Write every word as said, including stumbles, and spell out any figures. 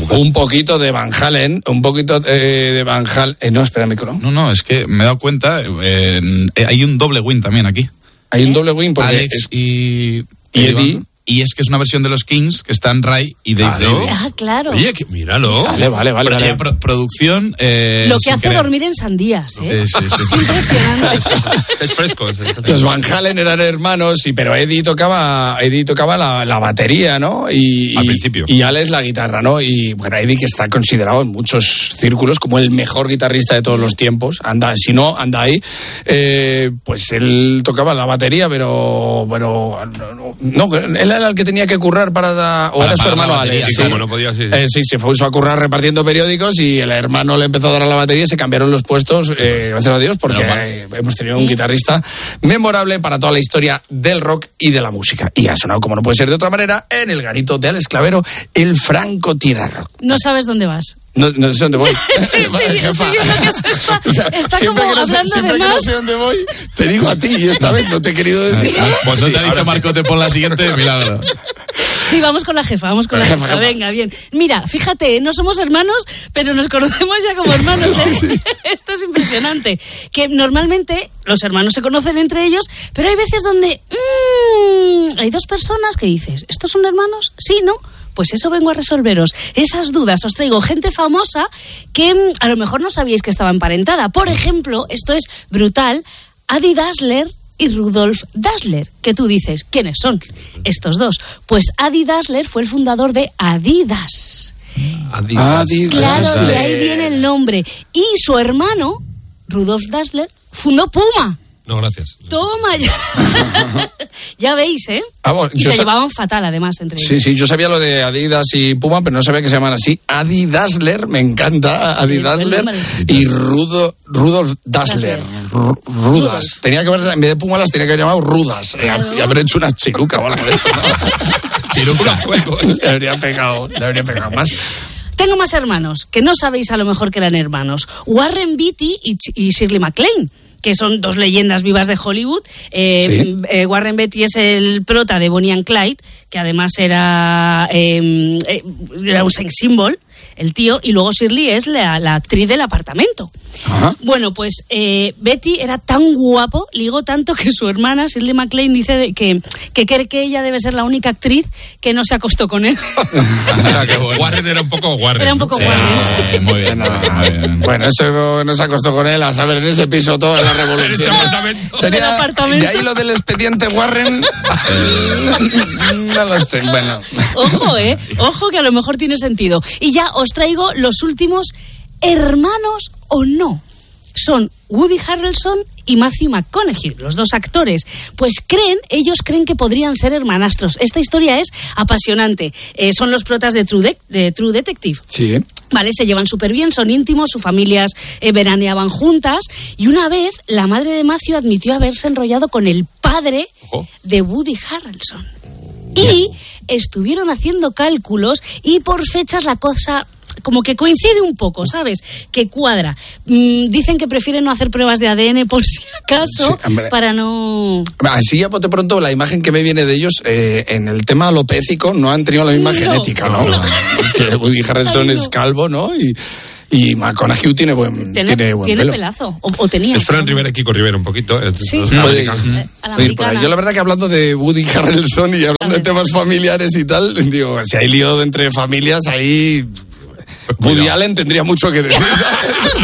Un poquito de Van Halen, un poquito eh, de Van Halen. Eh, no, espera, micro. No, no, es que me he dado cuenta, eh, hay un doble win también aquí. Hay un doble win porque Alex es... y, y Eddie. Y es que es una versión de los Kings que están Ray y Dave Claro. Davis. Ah, claro. Oye, que, míralo. Vale, vale, vale. Pero vale. ya pro- producción... Eh, Lo que sin hace querer. dormir en sandías, ¿eh? Sí, sí, sí. Es impresionante. Es fresco. Es fresco. Los Van Halen eran hermanos, y, pero Eddie tocaba, Eddie tocaba la, la batería, ¿no? Y, Al y- principio. Y Alex la guitarra, ¿no? Y bueno, Eddie, que está considerado en muchos círculos como el mejor guitarrista de todos los tiempos, anda, si no, anda ahí, eh, pues él tocaba la batería, pero, pero no, no, él era el que tenía que currar para, da, o Para era su pagar hermano la batería, Alex. y Sí. como no podía, sí, sí. Eh, sí, se puso a currar repartiendo periódicos y el hermano le empezó a dar a la batería y se cambiaron los puestos, eh, gracias a Dios, porque Menos mal. eh, hemos tenido un guitarrista memorable para toda la historia del rock y de la música. Y ha sonado, como no puede ser de otra manera, en el garito de Alex Clavero, el francotirador. No sabes dónde vas. No, no sé dónde voy. Estoy, Vale, estoy jefa. viendo que se está, O sea, está siempre como que no sé, hablando siempre de que no más. sé dónde voy, te digo a ti, y esta vez no te he querido decir nada. Pues no te ha ahora dicho sí. Marco, te pon la siguiente, milagro. Sí, vamos con la jefa, vamos con la Jefa, jefa. jefa. Venga, bien. Mira, fíjate, no somos hermanos, pero nos conocemos ya como hermanos. ¿eh? Esto es impresionante. Que normalmente los hermanos se conocen entre ellos, pero hay veces donde mmm, hay dos personas que dices, ¿estos son hermanos? Sí, ¿no? Pues eso vengo a resolveros. Esas dudas os traigo gente famosa que mm, a lo mejor no sabíais que estaba emparentada. Por ejemplo, esto es brutal, Adi Dassler y Rudolf Dassler, que tú dices, ¿quiénes son estos dos? Pues Adi Dassler fue el fundador de Adidas. Adidas. Adidas. Claro, de ahí viene el nombre. Y su hermano, Rudolf Dassler, fundó Puma. No, gracias. Toma ya. Ya veis, ¿eh? Vamos, Y yo se sa- llevaban fatal, además, entre ellos. Sí, sí, yo sabía lo de Adidas y Puma, pero no sabía que se llaman así. Adi Dassler, me encanta, Adi Sí, Dassler, el nombre. y Rudo, Rudolf Dassler. Dassler. Ru- Rudas. Tenía que haber, en vez de Puma las tenía que haber llamado Rudas. Eh, Y haber hecho una chiruca o algo de esto. Chiruca fuego. Le habría pegado, le habría pegado más. Tengo más hermanos, que no sabéis a lo mejor que eran hermanos. Warren Beatty y, Ch- y Shirley MacLaine, que son dos leyendas vivas de Hollywood. Eh, Sí. eh, Warren Beatty es el prota de Bonnie and Clyde, que además era, eh, eh, era un sex symbol, el tío, y luego Shirley es la, la actriz del apartamento. Ajá. Bueno, pues eh, Betty era tan guapo, ligó tanto que su hermana, Shirley MacLaine, dice de- que, que cree que ella debe ser la única actriz que no se acostó con él. Qué bueno. Warren era un poco Warren. Era un poco Sí, Warren, sí. eh, muy bien, muy bien, muy bien. Bueno, eso no se acostó con él, a saber, en ese piso todo en la revolución. En ese apartamento. Sería, En el apartamento. de ahí lo del expediente Warren. No lo sé, bueno. Ojo, ¿eh? Ojo que a lo mejor tiene sentido. Y ya os traigo los últimos hermanos o no. Son Woody Harrelson y Matthew McConaughey, los dos actores. Pues creen, ellos creen que podrían ser hermanastros. Esta historia es apasionante. Eh, son los protas de True, De- de True Detective. Sí. Vale, se llevan súper bien, son íntimos, sus familias eh, veraneaban juntas, y una vez la madre de Matthew admitió haberse enrollado con el padre Ojo. de Woody Harrelson. Y estuvieron haciendo cálculos y por fechas la cosa como que coincide un poco, ¿sabes? Que cuadra. Mm, dicen que prefieren no hacer pruebas de A D N por si acaso, Sí, hombre. para no... Así a bote pronto, la imagen que me viene de ellos, eh, en el tema alopécico, no han tenido la misma No, genética, ¿no? no. Que Woody Harrelson Ay, no. es calvo, ¿no? Y, y McConaughey tiene buen, Tiene, tiene buen tiene pelo. pelazo, o, o tenía. Es Fran Rivera y Kiko Rivera un poquito. eh, Sí. los Puede- americanos. Eh, a la Oye, por ahí, americana. yo la verdad que hablando de Woody Harrelson y hablando de ver. temas familiares y tal, digo, si hay lío entre familias, ahí Woody Cuidado. Allen tendría mucho que decir, ¿sabes?